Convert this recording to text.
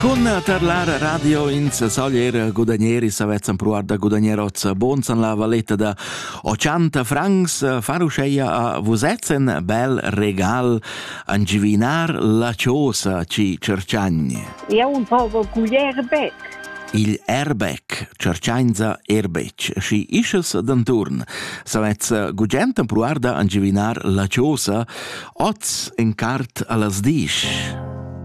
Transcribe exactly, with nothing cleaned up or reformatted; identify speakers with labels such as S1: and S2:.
S1: Con Tarlar Radio in Solier Guadanieri savezzan pruar da Gudanieroz Bonzan la valetta da ottanta francs faruscheia a vusetzen bel regal angivinar la ciosa ci cerciagni.
S2: Io un po' con gli airbag.
S1: Il airbag, cerciainza airbag, sci isches d'anturn. Savezza gugentan pruar da angivinar la ciosa, oz in cart a las disch.